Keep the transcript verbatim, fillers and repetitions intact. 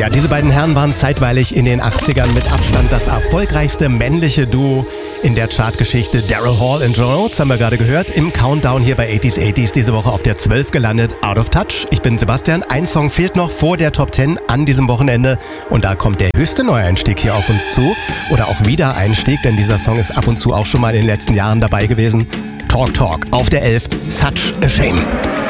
Ja, diese beiden Herren waren zeitweilig in den achtzigern mit Abstand das erfolgreichste männliche Duo in der Chartgeschichte. Daryl Hall und John Oates haben wir gerade gehört. Im Countdown hier bei achtziger achtziger diese Woche auf der zwölf gelandet. Out of Touch. Ich bin Sebastian. Ein Song fehlt noch vor der Top zehn an diesem Wochenende. Und da kommt der höchste Neueinstieg hier auf uns zu. Oder auch Wiedereinstieg, denn dieser Song ist ab und zu auch schon mal in den letzten Jahren dabei gewesen. Talk Talk auf der elf. Such a Shame.